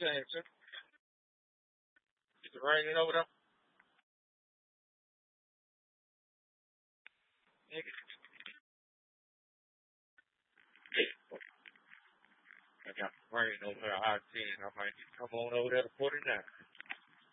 Jameson. Is it raining over there? Nigga, I got rain over here. I 10. I might come on over there to 49.